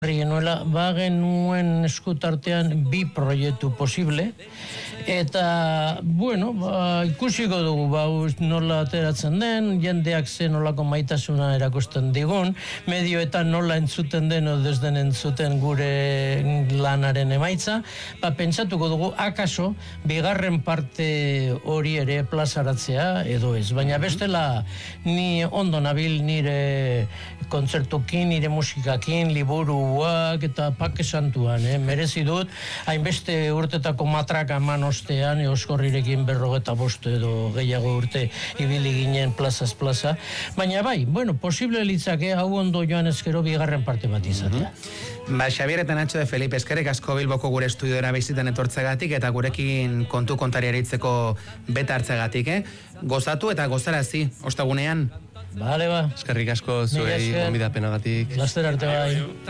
Genuela, genuen eskutartean bi proiektu posible, eta, bueno, ikusiko dugu, nola ateratzen den, jendeak ze nolako maitasuna erakusten digun, medioetan nola entzuten den, edo ez den entzuten gure lanaren emaitza, pentsatuko dugu, akaso, bigarren parte hori ere plazaratzea, edo ez, baina bestela, ni ondo nabil nire kontzertukin, nire musikakin, liburuak eta pake santuan, merezi dut, hainbeste urtetako matraka eman ostean, Euskorrirekin 45 edo gehiago urte ibili ginen plazaz plaza, baina bai, bueno, posible litzake hau ondo joan ezkero bigarren parte bat izatea. Xabier eta Nacho de Felipe, eskerrik asko Bilboko gure estudioera bizitan etortzegatik eta gurekin kontu kontari aritzeko beta hartzegatik, gozatu eta gozarazi, ostegunean. Bale, ba. Eskerrik asko zuei gonbidapenagatik. Laster arte bai.